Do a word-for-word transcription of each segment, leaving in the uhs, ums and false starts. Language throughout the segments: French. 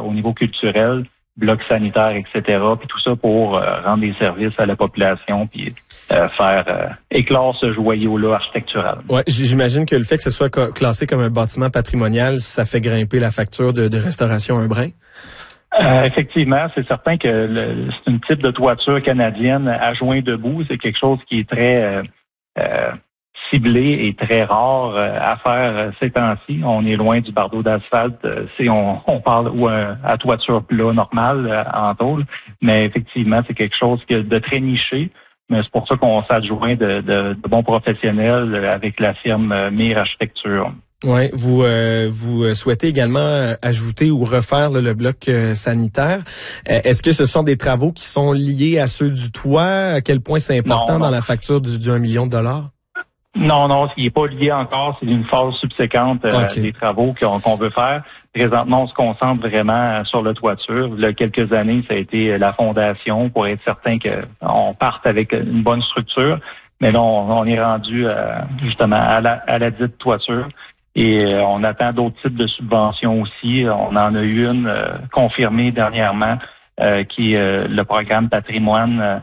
au niveau culturel, bloc sanitaire, et cetera. Puis tout ça pour euh, rendre des services à la population, puis euh, faire euh, éclore ce joyau-là architectural. Ouais, j'imagine que le fait que ce soit classé comme un bâtiment patrimonial, ça fait grimper la facture de, de restauration un brin? Euh, effectivement, c'est certain que le, c'est une type de toiture canadienne à joint debout. C'est quelque chose qui est très euh, euh, ciblé et très rare euh, à faire euh, ces temps-ci. On est loin du bardeau d'asphalte. Euh, si on, on parle ou euh, à toiture plat normale euh, en tôle, mais effectivement, c'est quelque chose de très niché. Mais c'est pour ça qu'on s'adjoint de, de, de bons professionnels avec la firme euh, Mire Architecture. Ouais, vous euh, vous souhaitez également ajouter ou refaire là, le bloc euh, sanitaire. Euh, est-ce que ce sont des travaux qui sont liés à ceux du toit? À quel point c'est important non, non. dans la facture du, du un million de dollars? Non, non, ce qui n'est pas lié encore, c'est une phase subséquente euh, okay. des travaux qu'on, qu'on veut faire. Présentement, on se concentre vraiment sur la toiture. Il y a quelques années, ça a été la fondation pour être certain qu'on parte avec une bonne structure. Mais là, on, on est rendu euh, justement à la, à la dite toiture. Et euh, on attend d'autres types de subventions aussi. On en a eu une euh, confirmée dernièrement, euh, qui est euh, le programme patrimoine euh,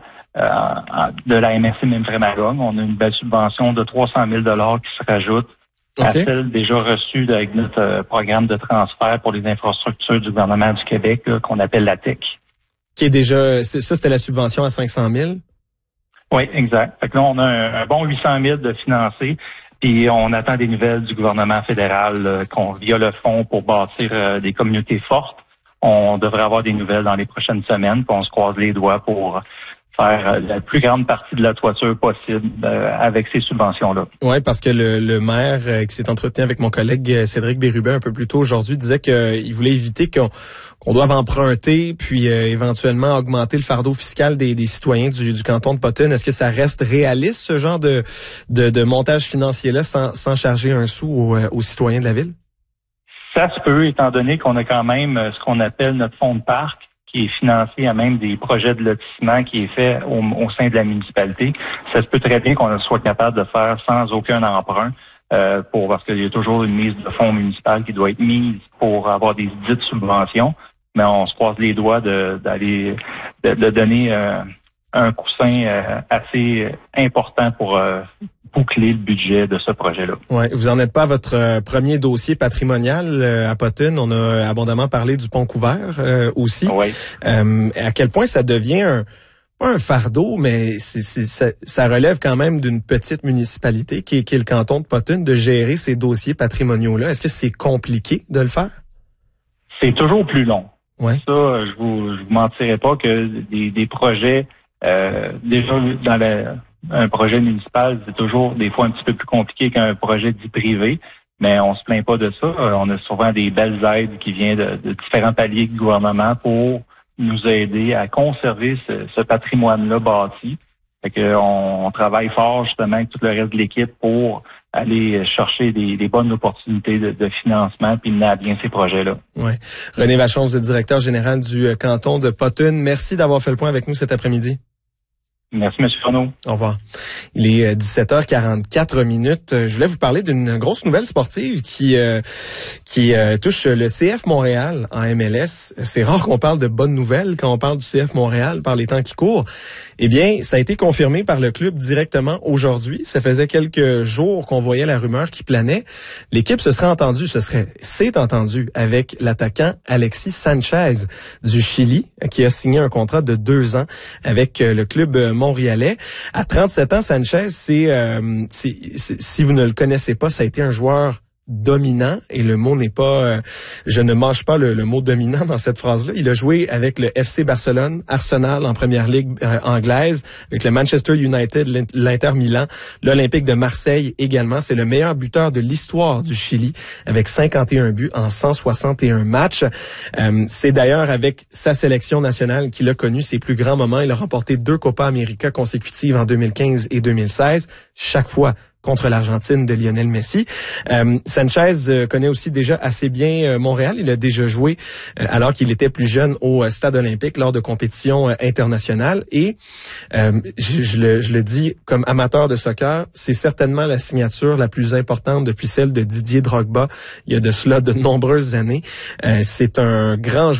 de la M R C Memphremagog. On a une belle subvention de trois cent mille dollars qui se rajoute okay. à celle déjà reçue avec notre euh, programme de transfert pour les infrastructures du gouvernement du Québec, là, qu'on appelle la T E C. Qui est déjà, c'est, ça c'était la subvention à cinq cent mille? Oui, exact. Fait que là, on a un, un bon huit cent mille de financés. Puis on attend des nouvelles du gouvernement fédéral euh, qu'on via le fonds pour bâtir euh, des communautés fortes. On devrait avoir des nouvelles dans les prochaines semaines, puis on se croise les doigts pour faire la plus grande partie de la toiture possible euh, avec ces subventions-là. Oui, parce que le, le maire euh, qui s'est entretenu avec mon collègue Cédric Bérubin un peu plus tôt aujourd'hui disait qu'il voulait éviter qu'on, qu'on doive emprunter puis euh, éventuellement augmenter le fardeau fiscal des, des citoyens du, du canton de Potton. Est-ce que ça reste réaliste, ce genre de, de, de montage financier-là, sans, sans charger un sou aux, aux citoyens de la ville? Ça se peut, étant donné qu'on a quand même ce qu'on appelle notre fonds de parc, qui est financé à même des projets de lotissement qui est fait au, au sein de la municipalité. Ça se peut très bien qu'on soit capable de faire sans aucun emprunt, euh, pour parce qu'il y a toujours une mise de fonds municipal qui doit être mise pour avoir des dites subventions. Mais on se croise les doigts de, d'aller de, de donner euh, un coussin euh, assez important pour euh, boucler le budget de ce projet-là. Ouais, vous en êtes pas à votre euh, premier dossier patrimonial euh, à Potton. On a abondamment parlé du pont couvert euh, aussi. Oui. Euh, à quel point ça devient un pas un fardeau, mais c'est, c'est ça, ça relève quand même d'une petite municipalité qui est, qui est le canton de Potton de gérer ces dossiers patrimoniaux-là. Est-ce que c'est compliqué de le faire? C'est toujours plus long. Ouais. Ça, je vous je vous mentirai pas que des, des projets euh, déjà dans la un projet municipal, c'est toujours des fois un petit peu plus compliqué qu'un projet dit privé, mais on se plaint pas de ça. On a souvent des belles aides qui viennent de, de différents paliers du gouvernement pour nous aider à conserver ce, ce patrimoine-là bâti. Fait que on, on travaille fort justement avec tout le reste de l'équipe pour aller chercher des, des bonnes opportunités de, de financement puis mener à bien ces projets-là. Ouais. René Vachon, vous êtes directeur général du canton de Potton. Merci d'avoir fait le point avec nous cet après-midi. Merci, M. Fourneau. Au revoir. Il est dix-sept heures quarante-quatre minutes. Je voulais vous parler d'une grosse nouvelle sportive qui euh, qui euh, touche le C F Montréal en M L S. C'est rare qu'on parle de bonnes nouvelles quand on parle du C F Montréal par les temps qui courent. Eh bien, ça a été confirmé par le club directement aujourd'hui. Ça faisait quelques jours qu'on voyait la rumeur qui planait. L'équipe se serait entendue, ce serait, s'est entendue avec l'attaquant Alexis Sanchez du Chili, qui a signé un contrat de deux ans avec le club montréalais. À trente-sept ans, Sanchez, c'est, euh, c'est, c'est, si vous ne le connaissez pas, ça a été un joueur dominant, et le mot n'est pas, euh, je ne mange pas le, le mot dominant dans cette phrase-là. Il a joué avec le F C Barcelone, Arsenal en première ligue euh, anglaise, avec le Manchester United, l'Inter Milan, l'Olympique de Marseille également. C'est le meilleur buteur de l'histoire du Chili, avec cinquante et un buts en cent soixante et un matchs. Euh, c'est d'ailleurs avec sa sélection nationale qu'il a connu ses plus grands moments. Il a remporté deux Copa América consécutives en deux mille quinze et deux mille seize, chaque fois contre l'Argentine de Lionel Messi. Euh, Sanchez euh, connaît aussi déjà assez bien euh, Montréal. Il a déjà joué euh, alors qu'il était plus jeune au euh, Stade olympique lors de compétitions euh, internationales. Et euh, je, je, le, je le dis comme amateur de soccer, c'est certainement la signature la plus importante depuis celle de Didier Drogba il y a de cela de nombreuses années. Euh, c'est un grand joueur